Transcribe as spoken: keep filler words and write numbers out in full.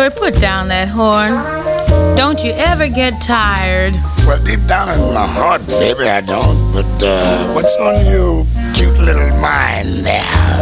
Louie, put down that horn. Don't you ever get tired. Well, deep down in my heart, baby, I don't. But uh, what's on your cute little mind there?